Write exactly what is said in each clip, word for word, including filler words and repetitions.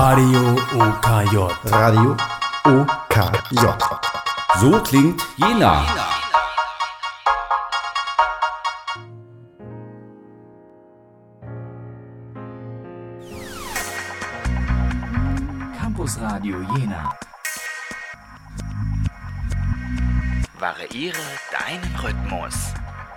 Radio O K J. Radio O K J. So klingt Jena. Campus Radio Jena. Variiere deinen Rhythmus.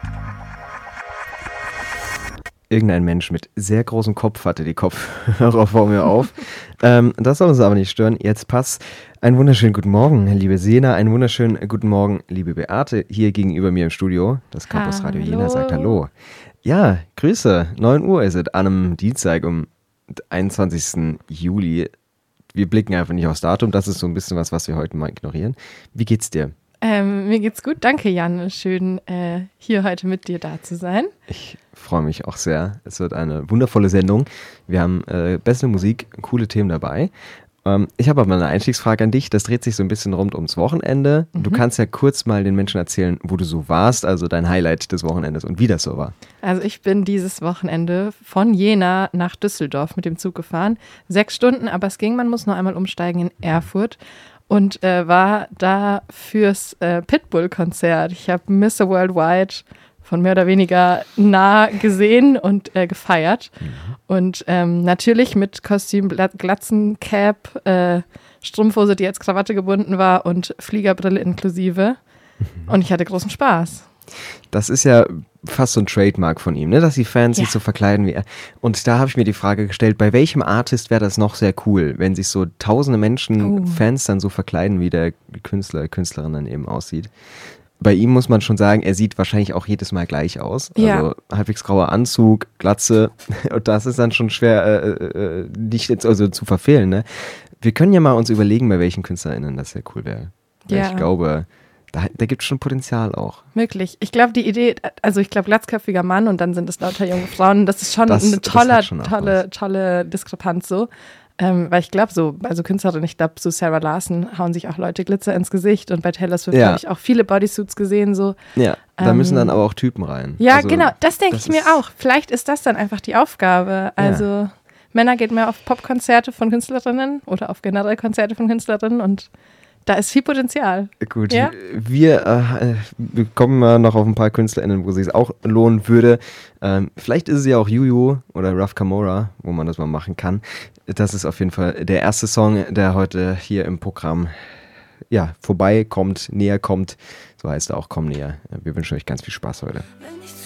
Irgendein Mensch mit sehr großem Kopf hatte die Kopfhörer vor mir auf. ähm, das soll uns aber nicht stören. Jetzt passt. Einen wunderschönen guten Morgen, liebe Sena. Einen wunderschönen guten Morgen, liebe Beate. Hier gegenüber mir im Studio. Das Campus Radio Jena sagt Hallo. Ja, Grüße. neun Uhr ist es an einem Dienstag um einundzwanzigsten Juli. Wir blicken einfach nicht aufs Datum. Das ist so ein bisschen was, was wir heute mal ignorieren. Wie geht's dir? Ähm, mir geht's gut, danke Jan. Schön, äh, hier heute mit dir da zu sein. Ich freue mich auch sehr. Es wird eine wundervolle Sendung. Wir haben äh, beste Musik, coole Themen dabei. Ähm, ich habe aber eine Einstiegsfrage an dich. Das dreht sich so ein bisschen rund ums Wochenende. Mhm. Du kannst ja kurz mal den Menschen erzählen, wo du so warst, also dein Highlight des Wochenendes und wie das so war. Also ich bin dieses Wochenende von Jena nach Düsseldorf mit dem Zug gefahren. Sechs Stunden, aber es ging, man muss noch einmal umsteigen in Erfurt. Und äh, war da fürs äh, Pitbull-Konzert. Ich habe Mister Worldwide von mehr oder weniger nah gesehen und äh, gefeiert. Mhm. Und ähm, natürlich mit Kostüm, Glatzen, Cap, äh, Strumpfhose, die als Krawatte gebunden war und Fliegerbrille inklusive. Mhm. Und ich hatte großen Spaß. Das ist ja fast so ein Trademark von ihm, ne? Dass die Fans ja. sich so verkleiden wie er. Und da habe ich mir die Frage gestellt, bei welchem Artist wäre das noch sehr cool, wenn sich so tausende Menschen, oh. Fans dann so verkleiden, wie der Künstler, Künstlerin dann eben aussieht. Bei ihm muss man schon sagen, er sieht wahrscheinlich auch jedes Mal gleich aus. Ja. Also halbwegs grauer Anzug, Glatze. Und das ist dann schon schwer, äh, äh, nicht jetzt also zu verfehlen, ne? Wir können ja mal uns überlegen, bei welchen KünstlerInnen das sehr cool wäre. Weil ja. ich glaube, Da, da gibt es schon Potenzial auch. Möglich. Ich glaube, die Idee, also ich glaube, glatzköpfiger Mann und dann sind es lauter junge Frauen. Das ist schon das, eine tolle, schon tolle, tolle Diskrepanz so. Ähm, weil ich glaube so, bei so Künstlerinnen, ich glaube, so Sarah Larson hauen sich auch Leute Glitzer ins Gesicht und bei Taylor Swift ja. habe ich auch viele Bodysuits gesehen so. Ja, da ähm, müssen dann aber auch Typen rein. Ja, also, genau, das denke ich ist, mir auch. Vielleicht ist das dann einfach die Aufgabe. Also ja. Männer gehen mehr auf Popkonzerte von Künstlerinnen oder auf generell Konzerte von Künstlerinnen und da ist viel Potenzial. Gut, ja? wir, äh, wir kommen mal noch auf ein paar KünstlerInnen, wo es sich auch lohnen würde. Ähm, vielleicht ist es ja auch Juju oder Raf Kamora, wo man das mal machen kann. Das ist auf jeden Fall der erste Song, der heute hier im Programm ja, vorbeikommt, näher kommt. So heißt er auch, komm näher. Wir wünschen euch ganz viel Spaß heute. Wenn ich